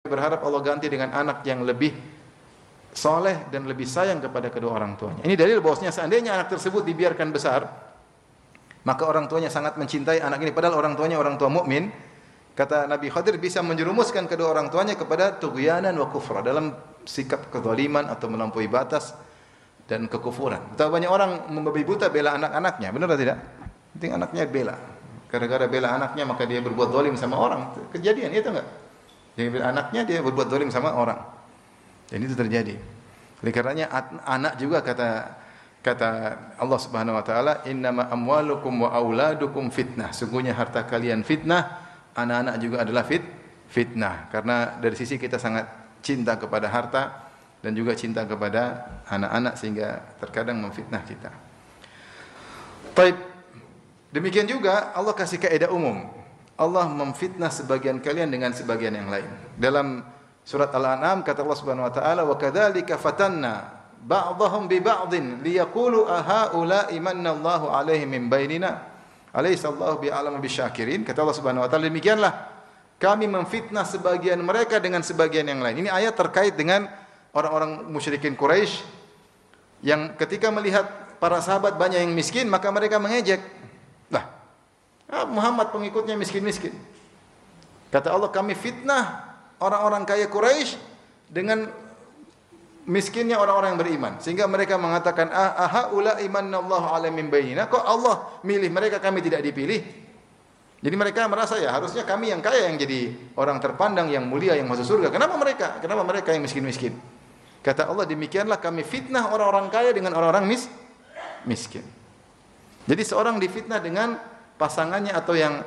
berharap Allah ganti dengan anak yang lebih soleh dan lebih sayang kepada kedua orang tuanya. Ini dalil bahwasanya seandainya anak tersebut dibiarkan besar, maka orang tuanya sangat mencintai anak ini, padahal orang tuanya orang tua mukmin. Kata Nabi Khadir bisa menjerumuskan kedua orang tuanya kepada tughyanan wa kufra, dalam sikap kezaliman atau melampaui batas dan kekufuran. Betapa banyak orang membabi buta bela anak-anaknya, benar atau tidak? Penting anaknya bela. Gara-gara bela anaknya maka dia berbuat zalim sama orang. Kejadian itu enggak? Dia bela anaknya, dia berbuat zalim sama orang. Dan itu terjadi. Oleh karenanya anak juga kata Allah Subhanahu wa taala, "Innama amwalukum wa auladukum fitnah." Sungguhnya harta kalian fitnah, anak-anak juga adalah fitnah. Karena dari sisi kita sangat cinta kepada harta dan juga cinta kepada anak-anak sehingga terkadang memfitnah kita. Baik. Demikian juga Allah kasih kaidah umum. Allah memfitnah sebagian kalian dengan sebagian yang lain. Dalam surat Al-An'am kata Allah Subhanahu wa taala, "Wa kadzalika fatanna ba'dahum bi ba'din liyaqulu ahaula'i manna Allahu 'alaihim min bainina alaysa Allahu bi'alamu bisyakirin." Kata Allah Subhanahu wa taala, demikianlah kami memfitnah sebagian mereka dengan sebagian yang lain. Ini ayat terkait dengan orang-orang musyrikin Quraisy yang ketika melihat para sahabat banyak yang miskin, maka mereka mengejek. Lah, Muhammad pengikutnya miskin-miskin. Kata Allah, kami fitnah orang-orang kaya Quraisy dengan miskinnya orang-orang yang beriman, sehingga mereka mengatakan ahaula imanallahu alaihim min bainina. Kok Allah milih mereka, kami tidak dipilih? Jadi mereka merasa ya harusnya kami yang kaya yang jadi orang terpandang, yang mulia, yang masuk surga. Kenapa mereka? Kenapa mereka yang miskin-miskin? Kata Allah, demikianlah kami fitnah orang-orang kaya dengan orang-orang miskin. Jadi seorang difitnah dengan pasangannya atau yang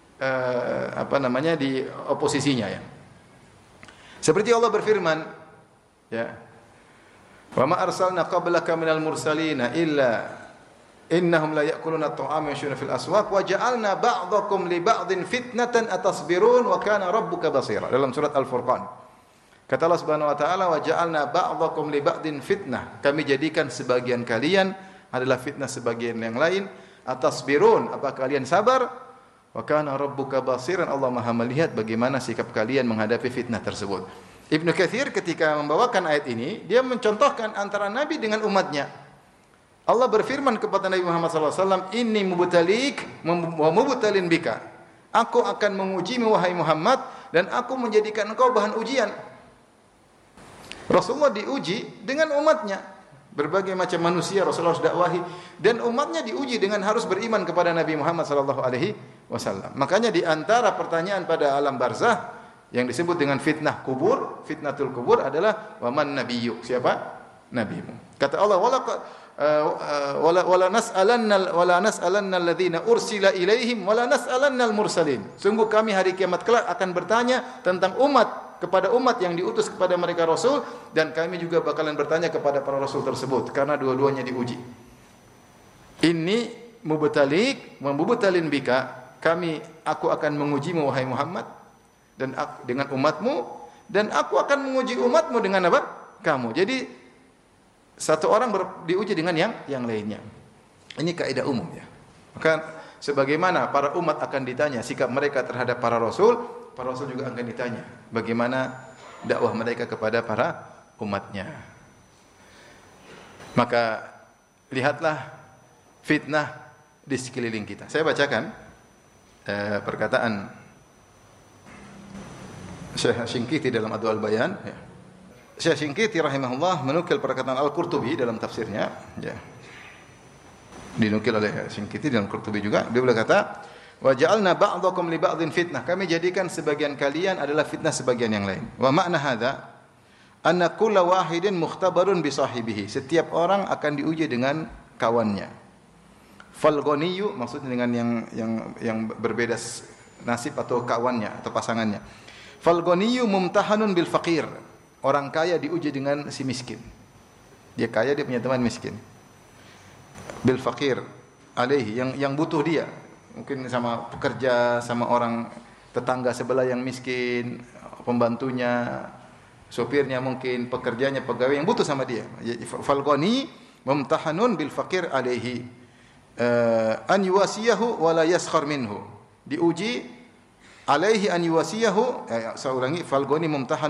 di oposisinya ya. Seperti Allah berfirman, ya. Wa ma arsalna qablaka minal mursalina illa innahum la ya'kuluna at-ta'ama wa yamshuna fil aswaq wa ja'alna ba'dakum li ba'din fitnatan atasbirun wa kana rabbuka basira. Dalam surat Al-Furqan. Kata Allah Subhanahu wa taala, wa ja'alna ba'dakum li ba'din fitnah. Kami jadikan sebagian kalian adalah fitnah sebagian yang lain. Atasbirun, apa kalian sabar? Wa kana rabbuka basiran. Allah Maha melihat bagaimana sikap kalian menghadapi fitnah tersebut. Ibnu Katsir ketika membawakan ayat ini, dia mencontohkan antara Nabi dengan umatnya. Allah berfirman kepada Nabi Muhammad SAW, "Inni mubtalik wa mubtalin bika." Aku akan mengujimu wahai Muhammad dan aku menjadikan engkau bahan ujian. Rasulullah diuji dengan umatnya. Berbagai macam manusia Rasulullah harus dakwahi dan umatnya diuji dengan harus beriman kepada Nabi Muhammad SAW. Makanya di antara pertanyaan pada alam barzah yang disebut dengan fitnah kubur, fitnatul kubur adalah waman nabiyyu, siapa nabimu. Kata Allah, wala nas'alanna alladhina ursila ilaihim wala nas'alanna al-mursalin. Sungguh kami hari kiamat kelak akan bertanya tentang umat kepada umat yang diutus kepada mereka rasul, dan kami juga bakalan bertanya kepada para rasul tersebut karena dua-duanya diuji. Inni mubtalik wa mubtalin bika, aku akan mengujimu wahai Muhammad dan dengan umatmu, dan aku akan menguji umatmu dengan apa? Kamu. Jadi satu orang diuji dengan yang lainnya. Ini kaidah umum ya. Maka sebagaimana para umat akan ditanya sikap mereka terhadap para rasul juga akan ditanya bagaimana dakwah mereka kepada para umatnya. Maka lihatlah fitnah di sekeliling kita. Saya bacakan perkataan Syekh Shinqiti dalam Adwa'ul Bayan. Syekh Shinqiti rahimahullah menukil perkataan Al-Qurtubi dalam tafsirnya. Ya. Dinukil oleh Shinqiti dalam Qurtubi juga. Dia berkata, wa ja'alna ba'dakum li ba'din fitnah. Kami jadikan sebagian kalian adalah fitnah sebagian yang lain. Wa makna hadza anna kulla wahidin mukhtabarun bi sahibihi. Setiap orang akan diuji dengan kawannya. Fal ghaniyyu maksudnya dengan yang berbeda nasib atau kawannya atau pasangannya. Fal ghaniyyu mumtahanun bil faqir. Orang kaya diuji dengan si miskin. Dia kaya, dia punya teman miskin. Bil faqir alaihi, yang butuh dia. Mungkin sama pekerja, sama orang tetangga sebelah yang miskin, pembantunya, sopirnya mungkin, pekerjanya, pegawai yang butuh sama dia. Fal ghani mumtahanun bil faqir alaihi an yuwasiyahu wa la yaskhar minhu. Diuji alaihi an yuwasiyahu, saya ulangi, fal ghani mumtahan